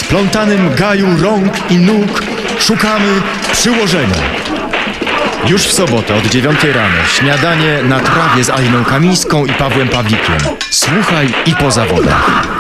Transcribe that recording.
splątanym gaju rąk i nóg szukamy przyłożenia. Już w sobotę od 9 rano śniadanie na trawie z Aliną Kamińską i Pawłem Pawlikiem. Słuchaj i po zawodach.